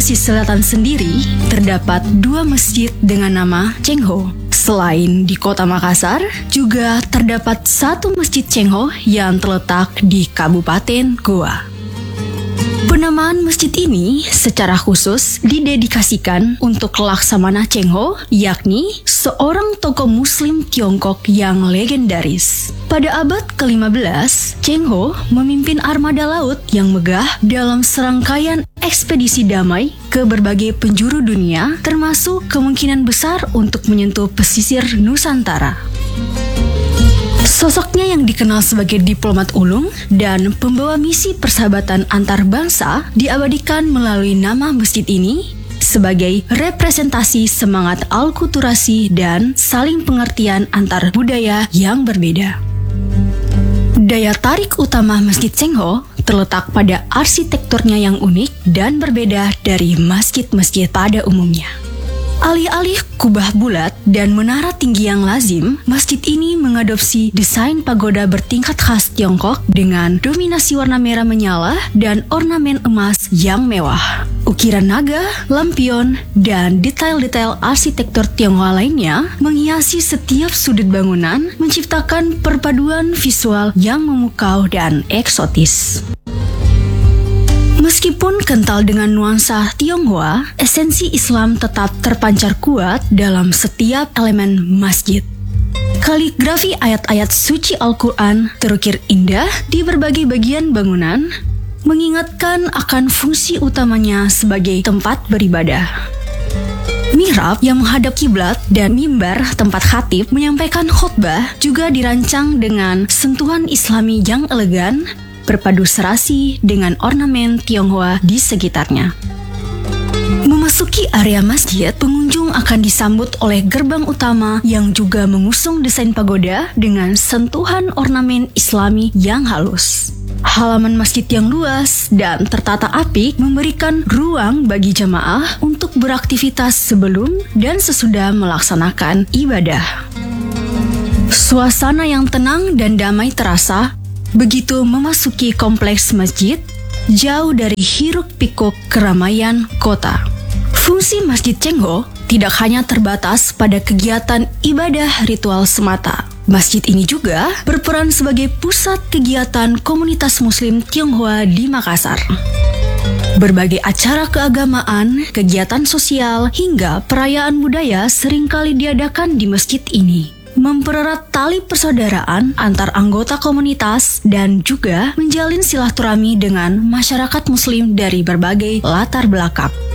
Sulawesi Selatan sendiri, terdapat 2 masjid dengan nama Cengho. Selain di kota Makassar, juga terdapat 1 masjid Cengho yang terletak di Kabupaten Goa. Penamaan masjid ini secara khusus didedikasikan untuk Laksamana Cengho, yakni seorang tokoh muslim Tiongkok yang legendaris. Pada abad ke-15, Cengho memimpin armada laut yang megah dalam serangkaian ekspedisi damai ke berbagai penjuru dunia, termasuk kemungkinan besar untuk menyentuh pesisir Nusantara. Sosoknya yang dikenal sebagai diplomat ulung dan pembawa misi persahabatan antar bangsa diabadikan melalui nama masjid ini sebagai representasi semangat alkulturasi dan saling pengertian antar budaya yang berbeda. Daya tarik utama Masjid Cengho terletak pada arsitekturnya yang unik dan berbeda dari masjid-masjid pada umumnya. Alih-alih kubah bulat dan menara tinggi yang lazim, masjid ini mengadopsi desain pagoda bertingkat khas Tiongkok dengan dominasi warna merah menyala dan ornamen emas yang mewah. Ukiran naga, lampion, dan detail-detail arsitektur Tionghoa lainnya menghiasi setiap sudut bangunan, menciptakan perpaduan visual yang memukau dan eksotis. Meskipun kental dengan nuansa Tionghoa, esensi Islam tetap terpancar kuat dalam setiap elemen masjid. Kaligrafi ayat-ayat suci Al-Quran terukir indah di berbagai bagian bangunan, mengingatkan akan fungsi utamanya sebagai tempat beribadah. Mihrab yang menghadap kiblat dan mimbar tempat khatib menyampaikan khutbah juga dirancang dengan sentuhan Islami yang elegan, berpadu serasi dengan ornamen Tionghoa di sekitarnya. Memasuki area masjid, pengunjung akan disambut oleh gerbang utama yang juga mengusung desain pagoda dengan sentuhan ornamen Islami yang halus. Halaman masjid yang luas dan tertata apik memberikan ruang bagi jamaah untuk beraktivitas sebelum dan sesudah melaksanakan ibadah. Suasana yang tenang dan damai terasa begitu memasuki kompleks masjid, jauh dari hiruk-pikuk keramaian kota. Fungsi Masjid Cengho tidak hanya terbatas pada kegiatan ibadah ritual semata. Masjid ini juga berperan sebagai pusat kegiatan komunitas Muslim Tionghoa di Makassar. Berbagai acara keagamaan, kegiatan sosial, hingga perayaan budaya seringkali diadakan di masjid ini, mempererat tali persaudaraan antar anggota komunitas dan juga menjalin silaturahmi dengan masyarakat Muslim dari berbagai latar belakang.